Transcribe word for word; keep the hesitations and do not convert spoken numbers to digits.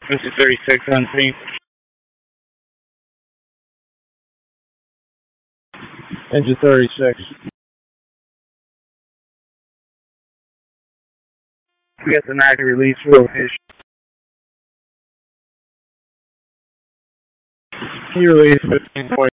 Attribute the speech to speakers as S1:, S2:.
S1: Mister thirty-six on scene. Engine thirty-six. We got the night release rotation. He released fifteen point